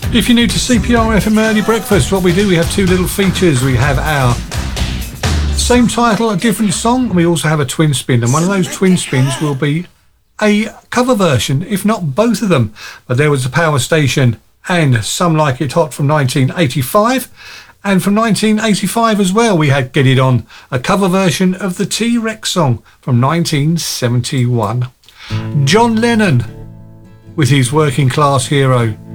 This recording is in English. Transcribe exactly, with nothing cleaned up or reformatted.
If you're new to C P R F M Early Breakfast, what we do, we have two little features. We have our same title, a different song, and we also have a twin spin. And one of those twin spins will be a cover version, if not both of them. But there was a Power Station and Some Like It Hot from nineteen eighty-five. And from nineteen eighty-five as well, we had Get It On, a cover version of the T-Rex song from nineteen seventy-one. John Lennon with his Working Class Hero.